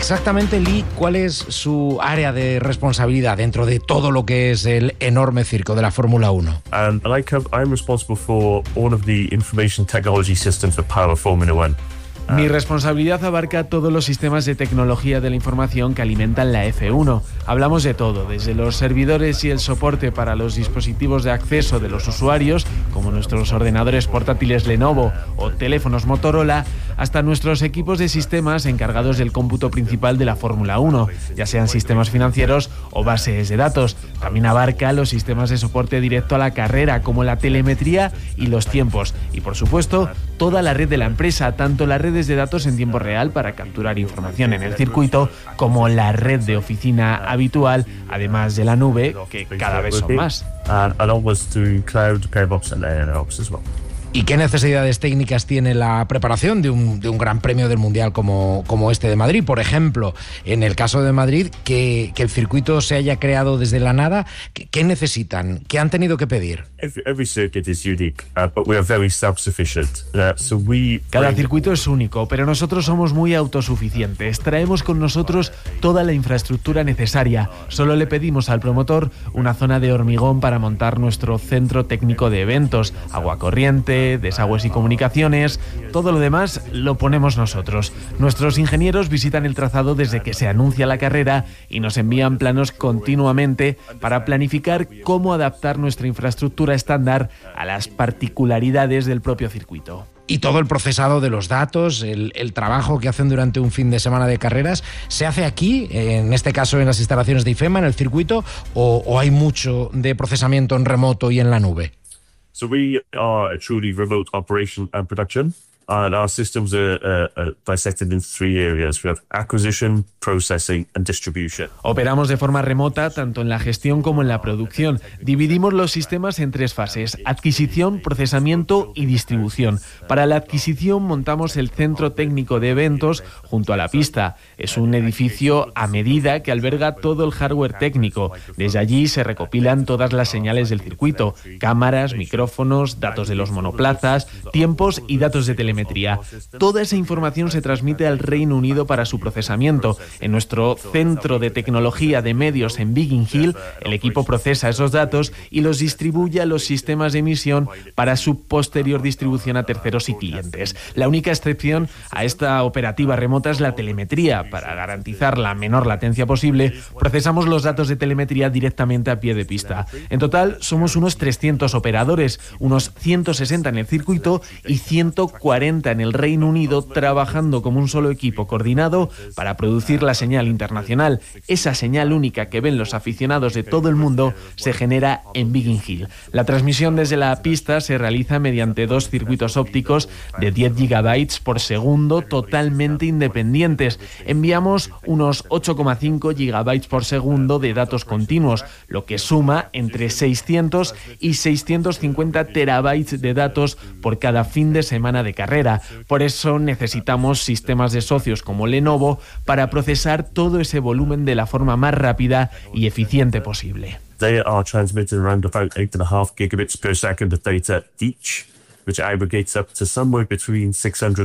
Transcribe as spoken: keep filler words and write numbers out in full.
Exactamente, Lee, ¿cuál es su área de responsabilidad dentro de todo lo que es el enorme circo de la Fórmula uno? And I come, I'm responsible for all of the information technology systems that power Formula One. Mi responsabilidad abarca todos los sistemas de tecnología de la información que alimentan la F uno. Hablamos de todo, desde los servidores y el soporte para los dispositivos de acceso de los usuarios, como nuestros ordenadores portátiles Lenovo o teléfonos Motorola, hasta nuestros equipos de sistemas encargados del cómputo principal de la Fórmula uno, ya sean sistemas financieros o bases de datos. También abarca los sistemas de soporte directo a la carrera, como la telemetría y los tiempos. Y, por supuesto, toda la red de la empresa, tanto las redes de datos en tiempo real para capturar información en el circuito, como la red de oficina habitual, además de la nube, que cada vez son más. And along with the cloud, DevOps and AIOps as well. ¿Y qué necesidades técnicas tiene la preparación de un, de un gran premio del Mundial como, como este de Madrid? Por ejemplo, en el caso de Madrid, que, que el circuito se haya creado desde la nada, ¿qué, qué necesitan? ¿Qué han tenido que pedir? Every, every circuit is unique, uh, but we are very self-sufficient. Uh, so we Cada circuito es único, pero nosotros somos muy autosuficientes. Traemos con nosotros toda la infraestructura necesaria. Solo le pedimos al promotor una zona de hormigón para montar nuestro centro técnico de eventos, agua corriente, desagües y comunicaciones. Todo lo demás lo ponemos nosotros. Nuestros ingenieros visitan el trazado desde que se anuncia la carrera y nos envían planos continuamente para planificar cómo adaptar nuestra infraestructura estándar a las particularidades del propio circuito. Y todo el procesado de los datos, el, el trabajo que hacen durante un fin de semana de carreras, ¿se hace aquí, en este caso en las instalaciones de IFEMA, en el circuito, o, o hay mucho de procesamiento en remoto y en la nube? So we are a truly remote operation and production, and our systems are, uh, are dissected into three areas. We have acquisition, processing and distribution. Operamos de forma remota tanto en la gestión como en la producción. Dividimos los sistemas en tres fases: adquisición, procesamiento y distribución. Para la adquisición montamos el centro técnico de eventos junto a la pista. Es un edificio a medida que alberga todo el hardware técnico. Desde allí se recopilan todas las señales del circuito: cámaras, micrófonos, datos de los monoplazas, tiempos y datos de telemetría. Toda esa información se transmite al Reino Unido para su procesamiento. En nuestro centro de tecnología de medios en Biggin Hill, el equipo procesa esos datos y los distribuye a los sistemas de emisión para su posterior distribución a terceros y clientes. La única excepción a esta operativa remota es la telemetría. Para garantizar la menor latencia posible, procesamos los datos de telemetría directamente a pie de pista. En total, somos unos trescientos operadores, unos ciento sesenta en el circuito y ciento cuarenta en el Reino Unido, trabajando como un solo equipo coordinado para producir la señal internacional. Esa señal única que ven los aficionados de todo el mundo se genera en Biggin Hill. La transmisión desde la pista se realiza mediante dos circuitos ópticos de diez gigabytes por segundo totalmente independientes. Enviamos unos ocho coma cinco gigabytes por segundo de datos continuos, lo que suma entre seiscientos y seiscientos cincuenta terabytes de datos por cada fin de semana de carrera. Por eso necesitamos sistemas de socios como Lenovo para procesar todo ese volumen de la forma más rápida y eficiente posible. They are transmitting around about eight and a half gigabits per second of data each, which aggregates up to somewhere between six hundred